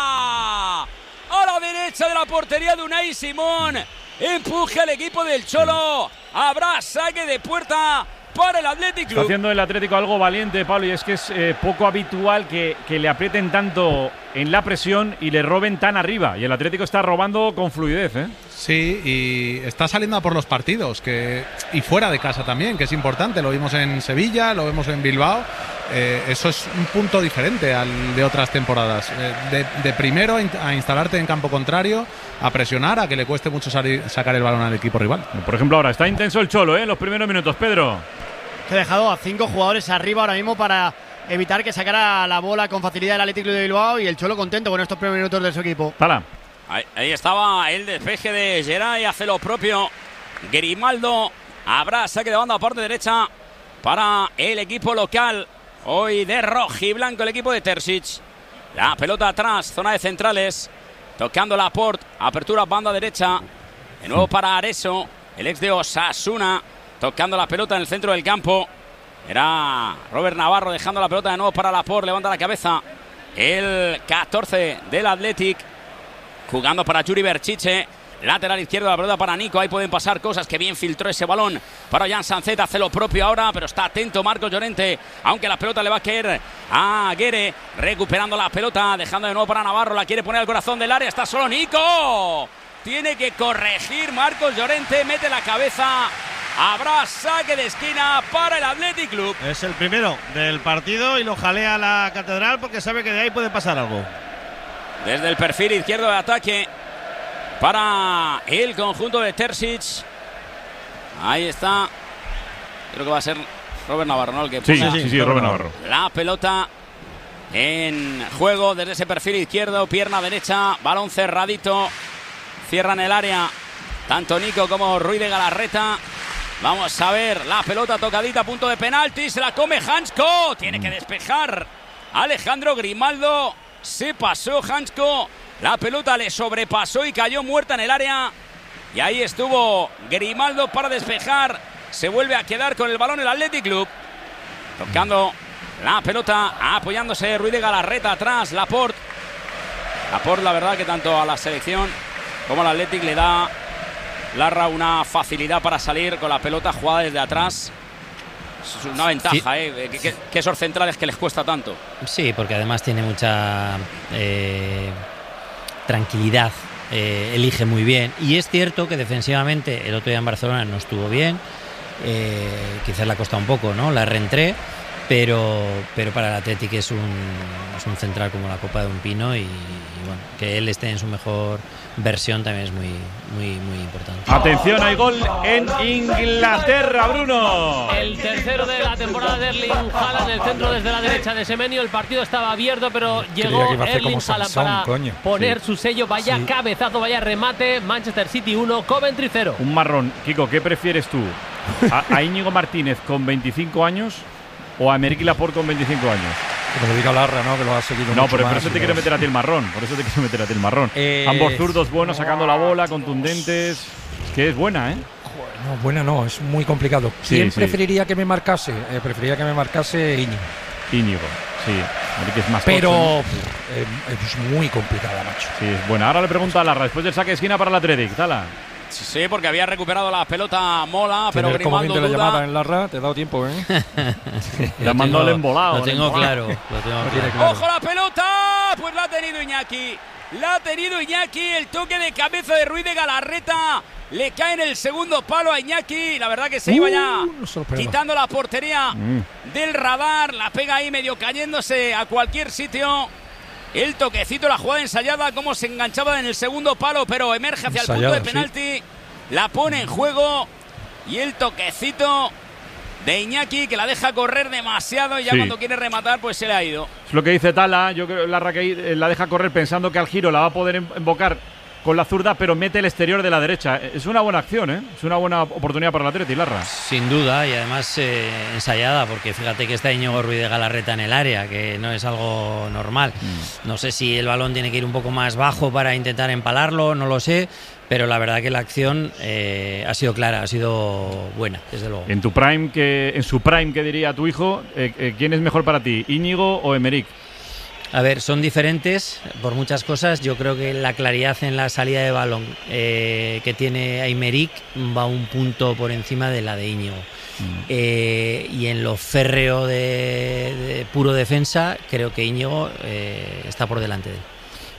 Speaker 5: A la derecha de la portería de Unai Simón. Empuje al equipo del Cholo. Habrá saque de puerta para el Athletic Club.
Speaker 2: Está haciendo el Atlético algo valiente, Pablo, y es que es eh, poco habitual que, que le aprieten tanto en la presión y le roben tan arriba. Y el Atlético está robando con fluidez, ¿eh?
Speaker 4: Sí, y está saliendo a por los partidos, que y fuera de casa también, que es importante. Lo vimos en Sevilla, lo vemos en Bilbao. Eh, eso es un punto diferente al de otras temporadas. Eh, de, de primero a instalarte en campo contrario, a presionar, a que le cueste mucho salir, sacar el balón al equipo rival.
Speaker 2: Por ejemplo, ahora está intenso el Cholo, ¿eh? En los primeros minutos, Pedro.
Speaker 21: que ha dejado a cinco jugadores arriba ahora mismo para evitar que sacara la bola con facilidad el Athletic Club de Bilbao, y el Cholo contento con estos primeros minutos de su equipo.
Speaker 2: Tala.
Speaker 5: Ahí, ahí estaba el despeje de Geray, hace lo propio Grimaldo. Habrá saque de banda a parte derecha para el equipo local. Hoy de rojiblanco el equipo de Terzic. La pelota atrás, zona de centrales. Tocando Laporte, apertura banda derecha. De nuevo para Areso, el ex de Osasuna. Tocando la pelota en el centro del campo. Era Robert Navarro dejando la pelota de nuevo para Laporte. Levanta la cabeza el catorce del Athletic. Jugando para Yuri Berchiche. Lateral izquierdo, la pelota para Nico. Ahí pueden pasar cosas. Que bien filtró ese balón para Jan Sanzet. Hace lo propio ahora, pero está atento Marcos Llorente. Aunque la pelota le va a caer a Guere. Recuperando la pelota, dejando de nuevo para Navarro. La quiere poner al corazón del área. Está solo Nico. Tiene que corregir Marcos Llorente. Mete la cabeza. Habrá saque de esquina para el Athletic Club.
Speaker 20: Es el primero del partido y lo jalea la Catedral porque sabe que de ahí puede pasar algo.
Speaker 5: Desde el perfil izquierdo de ataque para el conjunto de Terzic. Ahí está. Creo que va a ser Robert Navarro, ¿no? El que
Speaker 2: sí, sí, sí, sí, Robert Navarro.
Speaker 5: La pelota en juego desde ese perfil izquierdo, pierna derecha, balón cerradito. Cierran el área tanto Nico como Ruiz de Galarreta. Vamos a ver la pelota tocadita a punto de penalti. Se la come Hansko. Tiene que despejar Alejandro Grimaldo. Se pasó Hansko. La pelota le sobrepasó y cayó muerta en el área. Y ahí estuvo Grimaldo para despejar. Se vuelve a quedar con el balón el Athletic Club. Tocando la pelota, apoyándose Ruiz de Galarreta atrás. Laporte. Laporte, la verdad que tanto a la selección como al Athletic le da Larra una facilidad para salir con la pelota jugada desde atrás. Es una ventaja, sí. ¿eh? Que, que, que esos centrales que les cuesta tanto.
Speaker 14: Sí, porque además tiene mucha eh, tranquilidad. Eh, elige muy bien. Y es cierto que defensivamente el otro día en Barcelona no estuvo bien. Eh, quizás le ha costado un poco, ¿no? La reentré. Pero, pero para el Athletic es un, es un central como la copa de un pino. Y, y bueno, que él esté en su mejor versión también es muy, muy, muy importante.
Speaker 2: Atención, hay gol en Inglaterra, Bruno.
Speaker 9: El tercero de la temporada de Erling Haaland, el centro desde la derecha de Semenyo. El partido estaba abierto, pero llegó Erling Haaland para
Speaker 2: coño.
Speaker 9: poner
Speaker 2: sí.
Speaker 9: su sello. Vaya sí. cabezazo, vaya remate. Manchester City uno, Coventry cero.
Speaker 2: Un marrón. Kiko, ¿qué prefieres tú? ¿A, a Íñigo Martínez con veinticinco años o a Emerick Laporte con veinticinco años?
Speaker 19: Que me lo diga Larra, ¿no? Que lo ha seguido
Speaker 2: No,
Speaker 19: mucho
Speaker 2: pero
Speaker 19: más,
Speaker 2: por eso te quiero meter a ti el marrón. Por eso te quiero meter a ti el marrón.
Speaker 19: Eh,
Speaker 2: Ambos zurdos buenos, sacando la bola, contundentes. Es que es buena, ¿eh?
Speaker 19: No, buena no, es muy complicado. ¿Quién
Speaker 2: sí,
Speaker 19: preferiría sí. que me marcase? Eh, preferiría que me marcase Íñigo.
Speaker 2: Íñigo, sí. Emerick es más
Speaker 19: Pero
Speaker 2: corto,
Speaker 19: eh, es muy complicada, macho.
Speaker 2: Sí, es buena. Ahora le pregunta a Larra, después del saque de esquina para el Athletic. Tala.
Speaker 5: Sí, porque había recuperado la pelota Mola, pero Grimaldo
Speaker 19: duda.
Speaker 5: la
Speaker 19: llamada en Larra, te he dado tiempo, ¿eh?
Speaker 2: Le mandó el embolado.
Speaker 14: Lo tengo claro. Lo tengo claro.
Speaker 5: claro. ¡Ojo la pelota! Pues la ha tenido Iñaki. La ha tenido Iñaki. El toque de cabeza de Ruiz de Galarreta. Le cae en el segundo palo a Iñaki. La verdad que se uh, iba ya quitando la portería mm. del radar. La pega ahí medio cayéndose a cualquier sitio. El toquecito, la jugada ensayada, cómo se enganchaba en el segundo palo, pero emerge hacia Ensayado, el punto de penalti. Sí. La pone en juego. Y el toquecito de Iñaki, que la deja correr demasiado y ya sí. cuando quiere rematar, pues se le ha ido.
Speaker 2: Es lo que dice Tala. Yo creo que Larra que la deja correr pensando que al giro la va a poder embocar con la zurda, pero mete el exterior de la derecha. Es una buena acción, ¿eh? Es una buena oportunidad para el Athletic, Larra.
Speaker 14: Sin duda, y además eh, ensayada, porque fíjate que está Íñigo Ruiz de Galarreta en el área, que no es algo normal. Mm. No sé si el balón tiene que ir un poco más bajo para intentar empalarlo, no lo sé, pero la verdad que la acción eh, ha sido clara, ha sido buena, desde luego.
Speaker 2: En tu prime, que, en su prime, ¿qué diría tu hijo? Eh, eh, ¿Quién es mejor para ti, Íñigo o Emerick?
Speaker 14: A ver, son diferentes por muchas cosas. Yo creo que la claridad en la salida de balón eh, que tiene Aymeric va un punto por encima de la de Íñigo. Mm. Eh, y en lo férreo de, de puro defensa, creo que Íñigo eh, está por delante de él.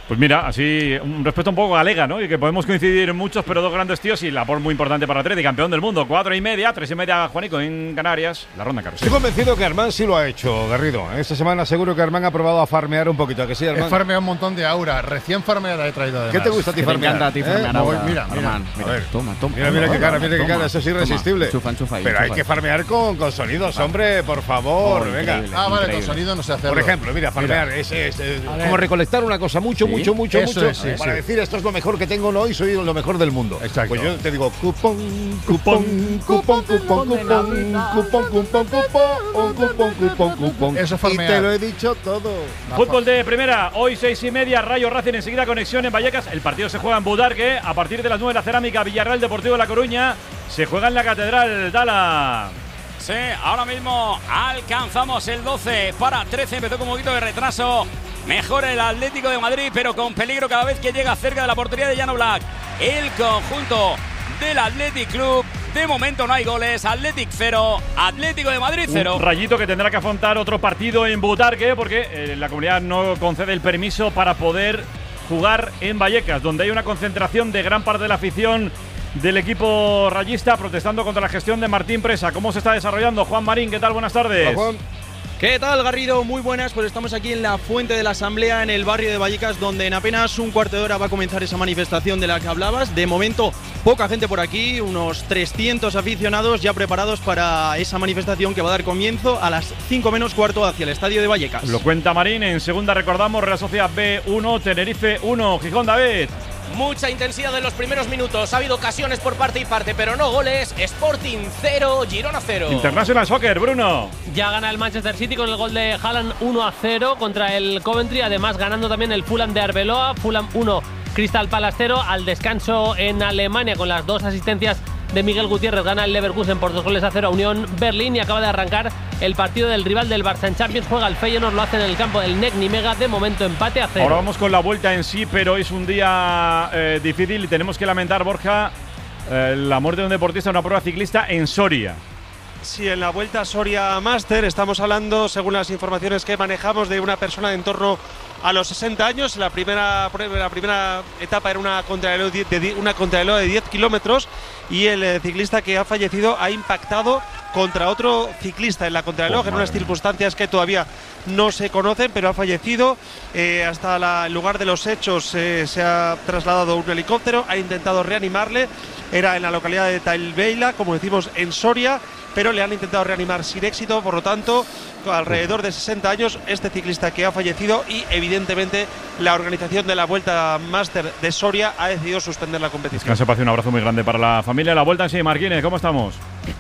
Speaker 2: Pues mira, así un respeto un poco galega, ¿no? Y que podemos coincidir muchos, pero dos grandes tíos y la por muy importante para Atleti, campeón del mundo. Cuatro y media, tres y media, Juanico, en Canarias. La ronda Carlos.
Speaker 3: Estoy convencido que Armán sí lo ha hecho, Garrido. Esta semana seguro que Armán ha probado a farmear un poquito. ¿A que sí, Armán?
Speaker 17: He farmeado un montón de aura. Recién farmeada he traído además.
Speaker 3: ¿Qué te gusta a ti farmear?
Speaker 11: Me encanta a ti farmear
Speaker 3: ¿Eh?
Speaker 11: aura.
Speaker 17: Mira, mira.
Speaker 11: Armán, mira.
Speaker 3: A ver.
Speaker 11: Toma, toma.
Speaker 3: Mira, mira qué cara, mira qué
Speaker 11: Toma,
Speaker 3: cara. Eso es irresistible.
Speaker 11: Enchufa, enchufa ahí,
Speaker 3: Pero
Speaker 11: enchufa
Speaker 3: hay que
Speaker 11: ahí.
Speaker 3: farmear con, con sonidos, hombre, por favor.
Speaker 11: Oh,
Speaker 3: venga.
Speaker 11: increíble,
Speaker 17: Ah, vale,
Speaker 11: increíble.
Speaker 17: con sonido no sé hacerlo.
Speaker 3: Por ejemplo, mira, farmear
Speaker 17: Mira.
Speaker 3: es, es, es
Speaker 17: A ver.
Speaker 3: como recolectar una cosa mucho,
Speaker 11: Sí,
Speaker 3: mucho, mucho,
Speaker 17: eso
Speaker 3: mucho
Speaker 17: es, sí,
Speaker 3: para
Speaker 17: sí.
Speaker 3: decir esto es lo mejor que tengo hoy, soy lo mejor del mundo.
Speaker 17: Exacto.
Speaker 3: Pues yo te digo cupón, cupón, cupón, cupón, cupón, cupón, cupón, cupón, cupón, cupón, cupón.
Speaker 17: Eso es
Speaker 3: Y
Speaker 17: farmear.
Speaker 3: te lo he dicho todo.
Speaker 2: Fútbol de primera, hoy seis y media, Rayo Racing, enseguida conexión en Vallecas. El partido se juega en Butarque. A partir de las nueve, la Cerámica, Villarreal Deportivo de La Coruña. Se juega en la Catedral, Dala.
Speaker 5: Sí, ahora mismo alcanzamos el doce para trece. Empezó con un poquito de retraso. Mejor el Atlético de Madrid, pero con peligro cada vez que llega cerca de la portería de Llano Black. El conjunto del Athletic Club. De momento no hay goles. Athletic cero, Atlético de Madrid cero.
Speaker 2: Un Rayito que tendrá que afrontar otro partido en Butarque porque eh, la comunidad no concede el permiso para poder jugar en Vallecas, donde hay una concentración de gran parte de la afición del equipo rayista protestando contra la gestión de Martín Presa. ¿Cómo se está desarrollando? Juan Marín, ¿qué tal? Buenas tardes.
Speaker 3: Hola, Juan.
Speaker 18: ¿Qué tal, Garrido? Muy buenas, pues estamos aquí en la Fuente de la Asamblea, en el barrio de Vallecas, donde en apenas un cuarto de hora va a comenzar esa manifestación de la que hablabas. De momento, poca gente por aquí, unos trescientos aficionados ya preparados para esa manifestación que va a dar comienzo a las cinco menos cuarto hacia el estadio de Vallecas.
Speaker 2: Lo cuenta Marín. En segunda recordamos Real Sociedad B uno, Tenerife uno, Gijón, David.
Speaker 6: Mucha intensidad en los primeros minutos. Ha habido ocasiones por parte y parte, pero no goles. Sporting cero, Girona cero.
Speaker 2: International Soccer, Bruno.
Speaker 9: Ya gana el Manchester City con el gol de Haaland uno a cero contra el Coventry. Además, ganando también el Fulham de Arbeloa. Fulham uno, Crystal Palace cero. Al descanso en Alemania con las dos asistencias de Miguel Gutiérrez, gana el Leverkusen por dos goles a cero a Unión Berlín. Y acaba de arrancar el partido del rival del Barça en Champions. Juega el Feyenoord, lo hace en el campo del N E C Nimega. De momento empate a cero.
Speaker 2: Ahora vamos con la vuelta en sí, pero es un día eh, difícil y tenemos que lamentar, Borja, eh, la muerte de un deportista en una prueba ciclista en Soria.
Speaker 22: Sí, en la Vuelta a Soria Master estamos hablando, según las informaciones que manejamos, de una persona de en torno a los sesenta años. La primera, la primera etapa era una contrarreloj de, una contrarreloj de diez kilómetros y el eh, ciclista que ha fallecido ha impactado contra otro ciclista en la contrarreloj, oh, en unas circunstancias que todavía no se conocen, pero ha fallecido. Eh, hasta la, el lugar de los hechos eh, se ha trasladado un helicóptero, ha intentado reanimarle. Era en la localidad de Tailbeila, como decimos, en Soria, pero le han intentado reanimar sin éxito. Por lo tanto, alrededor de sesenta años, este ciclista que ha fallecido, y evidentemente la organización de la Vuelta Master de Soria ha decidido suspender la competición.
Speaker 2: Que se pase un abrazo muy grande para la familia. La Vuelta en sí, Marquínez, ¿cómo estamos?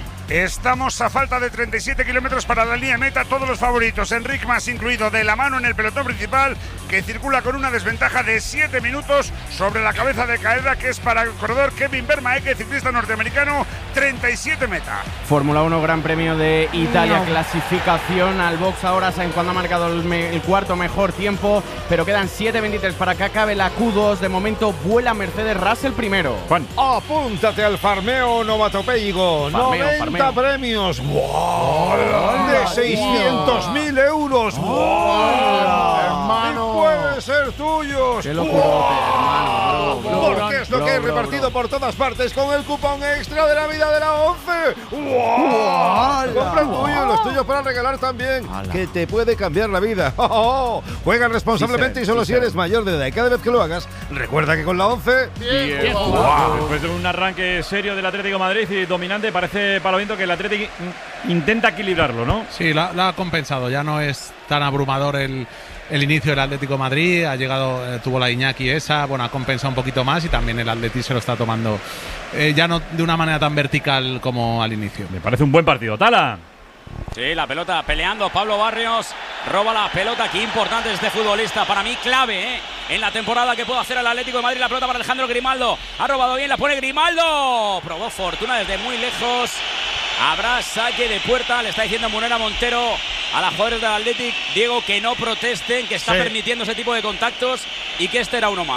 Speaker 10: Estamos a falta de treinta y siete kilómetros para la línea meta. Todos los favoritos, Enric Mas incluido, de la mano en el pelotón principal, que circula con una desventaja de siete minutos sobre la cabeza de Caeda, que es para el corredor Kevin Vermaeke, ciclista norteamericano, treinta y siete meta.
Speaker 11: Fórmula uno, Gran Premio de Italia, no. Clasificación al box ahora. Saben cuando ha marcado el, me, el cuarto mejor tiempo, pero quedan siete veintitrés para que acabe la Q dos. De momento vuela Mercedes Russell primero.
Speaker 2: Juan.
Speaker 3: Apúntate al farmeo novatopéico. noventa premios. ¡Wow! Oh, de seiscientos mil euros. ¡Wow! Oh, hermano. Puede ser tuyos.
Speaker 11: ¡Qué locurote, hermano! Bro,
Speaker 3: Porque
Speaker 11: bro,
Speaker 3: es lo
Speaker 11: bro,
Speaker 3: que he
Speaker 11: bro,
Speaker 3: repartido
Speaker 11: bro.
Speaker 3: por todas partes con el cupón extra de la vida de la once. ¡Wow! Compra el tuyo y los tuyos para regalar también. ¡Hala! Que te puede cambiar la vida. ¡Oh, oh! Juega responsablemente sí, y solo sí, si eres mayor de edad. Y cada vez que lo hagas, recuerda que con la once…
Speaker 2: Bien. Bien. Wow. Después de un arranque serio del Atlético de Madrid y dominante, parece para lo viento que el Atlético intenta equilibrarlo, ¿no?
Speaker 4: Sí, la, la ha compensado. Ya no es tan abrumador el, el inicio del Atlético de Madrid. Ha llegado, eh, tuvo la Iñaki esa, bueno, ha compensado un poquito más y también el Atleti se lo está tomando eh, ya no de una manera tan vertical como al inicio.
Speaker 2: Me parece un buen partido. Tala.
Speaker 5: Sí, la pelota peleando. Pablo Barrios roba la pelota. Qué importante es este futbolista. Para mí, clave, ¿eh? En la temporada que puede hacer el Atlético de Madrid. La pelota para Alejandro Grimaldo. Ha robado bien, la pone Grimaldo. Probó fortuna desde muy lejos. Habrá saque de puerta. Le está diciendo Munera Montero a las jugadores del Athletic, Diego, que no protesten, que está sí. permitiendo ese tipo de contactos y que este era uno más.